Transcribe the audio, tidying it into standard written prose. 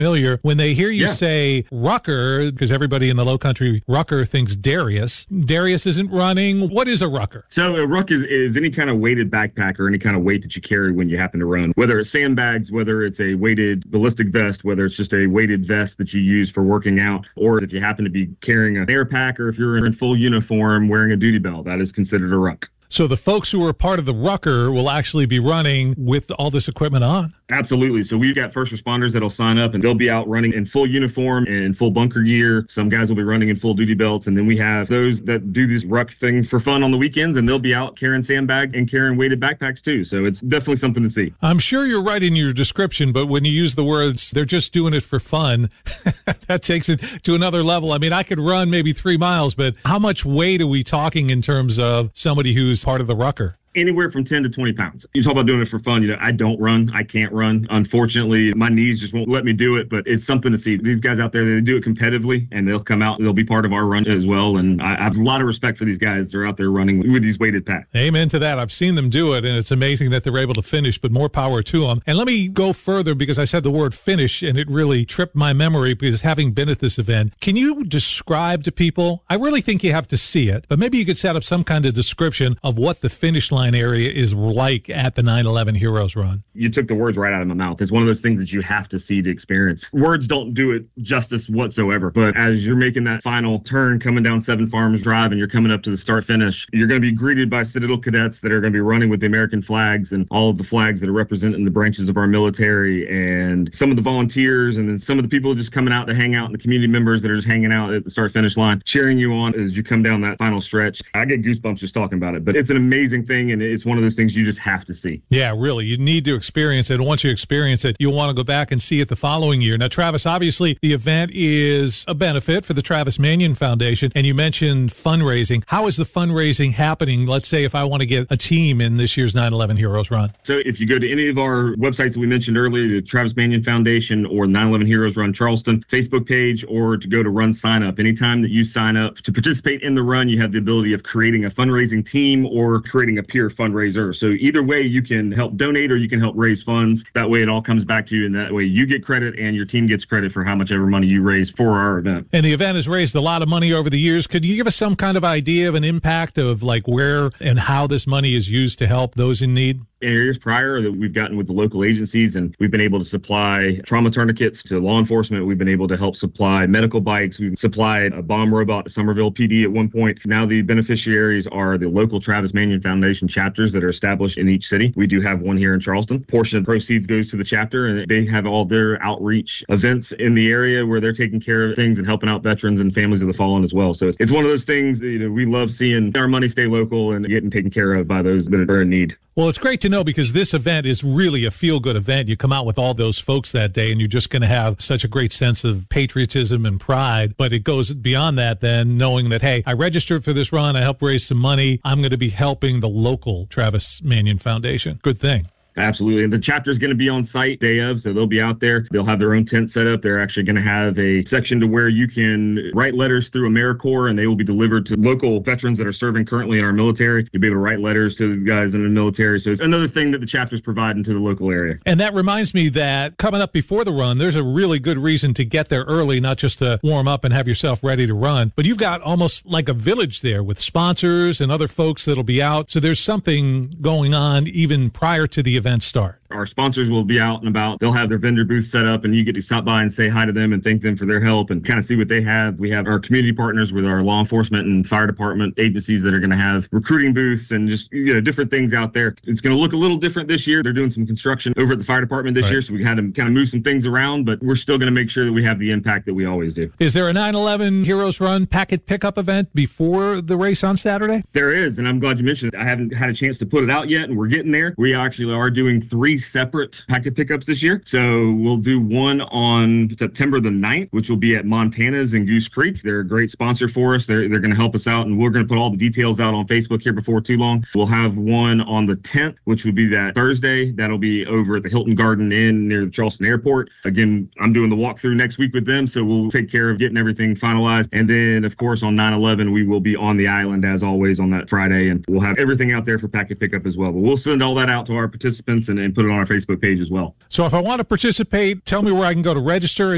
familiar. When they hear you say rucker, because everybody in the low country rucker thinks Darius. Darius isn't running. What is a rucker? So a ruck is any kind of weighted backpack or any kind of weight that you carry when you happen to run, whether it's sandbags, whether it's a weighted ballistic vest, whether it's just a weighted vest that you use for working out, or if you happen to be carrying an air pack, or if you're in full uniform wearing a duty belt, that is considered a ruck. So the folks who are part of the rucker will actually be running with all this equipment on? Absolutely. So we've got first responders that'll sign up and they'll be out running in full uniform and full bunker gear. Some guys will be running in full duty belts. And then we have those that do this ruck thing for fun on the weekends, and they'll be out carrying sandbags and carrying weighted backpacks too. So it's definitely something to see. I'm sure you're right in your description, but when you use the words, they're just doing it for fun, that takes it to another level. I mean, I could run maybe 3 miles, but how much weight are we talking in terms of somebody who's part of the rucker? Anywhere from 10 to 20 pounds. You talk about doing it for fun. I don't run. I can't run. Unfortunately, my knees just won't let me do it, but it's something to see. These guys out there, they do it competitively, and they'll come out and they'll be part of our run as well. And I have a lot of respect for these guys. They're out there running with these weighted packs. Amen to that. I've seen them do it, and it's amazing that they're able to finish, but more power to them. And let me go further, because I said the word finish, and it really tripped my memory, because having been at this event, can you describe to people, I really think you have to see it, but maybe you could set up some kind of description of what the finish line area is like at the 9/11 Heroes Run. You took the words right out of my mouth. It's one of those things that you have to see to experience. Words don't do it justice whatsoever, but as you're making that final turn coming down Seven Farms Drive and you're coming up to the start finish, you're going to be greeted by Citadel cadets that are going to be running with the American flags and all of the flags that are representing the branches of our military, and some of the volunteers, and then some of the people just coming out to hang out, and the community members that are just hanging out at the start finish line, cheering you on as you come down that final stretch. I get goosebumps just talking about it, but it's an amazing thing, and it's one of those things you just have to see. Yeah, really. You need to experience it. And once you experience it, you'll want to go back and see it the following year. Now, Travis, obviously, the event is a benefit for the Travis Manion Foundation, and you mentioned fundraising. How is the fundraising happening? Let's say if I want to get a team in this year's 9/11 Heroes Run. So if you go to any of our websites that we mentioned earlier, the Travis Manion Foundation or 9/11 Heroes Run Charleston Facebook page, or to go to Run Sign Up, anytime that you sign up to participate in the run, you have the ability of creating a fundraising team or creating a peer fundraiser. So either way, you can help donate or you can help raise funds. That way it all comes back to you, and that way you get credit and your team gets credit for how much ever money you raise for our event. And the event has raised a lot of money over the years. Could you give us some kind of idea of an impact of like where and how this money is used to help those in need? Areas prior that we've gotten with the local agencies, and we've been able to supply trauma tourniquets to law enforcement. We've been able to help supply medical bikes. We've supplied a bomb robot to Somerville PD at one point. Now the beneficiaries are the local Travis Manion Foundation chapters that are established in each city. We do have one here in Charleston. Portion of proceeds goes to the chapter, and they have all their outreach events in the area where they're taking care of things and helping out veterans and families of the fallen as well. So it's one of those things that, we love seeing our money stay local and getting taken care of by those that are in need. Well, it's great to know, because this event is really a feel-good event. You come out with all those folks that day, and you're just going to have such a great sense of patriotism and pride. But it goes beyond that then, knowing that, hey, I registered for this run, I helped raise some money, I'm going to be helping the local Travis Manion Foundation. Good thing. Absolutely. And the chapter is going to be on site day of, so they'll be out there. They'll have their own tent set up. They're actually going to have a section to where you can write letters through AmeriCorps, and they will be delivered to local veterans that are serving currently in our military. You'll be able to write letters to the guys in the military. So it's another thing that the chapter is providing to the local area. And that reminds me that coming up before the run, there's a really good reason to get there early, not just to warm up and have yourself ready to run, but you've got almost like a village there with sponsors and other folks that'll be out. So there's something going on even prior to the event start. Our sponsors will be out and about. They'll have their vendor booth set up, and you get to stop by and say hi to them and thank them for their help and kind of see what they have. We have our community partners with our law enforcement and fire department agencies that are going to have recruiting booths and just different things out there. It's going to look a little different this year. They're doing some construction over at the fire department this year, so we had to kind of move some things around, but we're still going to make sure that we have the impact that we always do. Is there a 9/11 Heroes Run packet pickup event before the race on Saturday? There is, and I'm glad you mentioned it. I haven't had a chance to put it out yet, and we're getting there. We actually are doing 3 separate packet pickups this year. So we'll do one on September the 9th, which will be at Montana's in Goose Creek. They're a great sponsor for us. They're going to help us out, and we're going to put all the details out on Facebook here before too long. We'll have one on the 10th, which will be that Thursday. That'll be over at the Hilton Garden Inn near the Charleston Airport. Again, I'm doing the walkthrough next week with them, so we'll take care of getting everything finalized. And then, of course, on 9/11, we will be on the island as always on that Friday, and we'll have everything out there for packet pickup as well. But we'll send all that out to our participants and put it on our Facebook page as well. So if I want to participate, tell me where I can go to register.